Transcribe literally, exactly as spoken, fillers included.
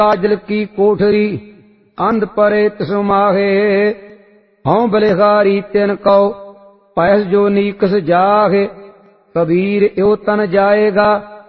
काजल की कोठरी अंध परे तिस माहे। हौं बलिहारी तिन कौ पैस जो नीकस जाहे। कबीर यो तन जाएगा